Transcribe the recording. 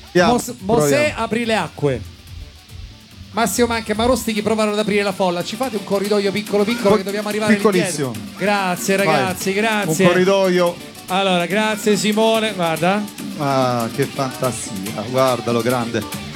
Mosè apri le acque. Massimo Manca e Marostighi provano ad aprire la folla. Ci fate un corridoio piccolo piccolo che dobbiamo arrivare piccolissimo. all'indietro. Grazie ragazzi, grazie. Un corridoio. Allora, grazie Simone, guarda. Ah, che fantasia, guardalo grande.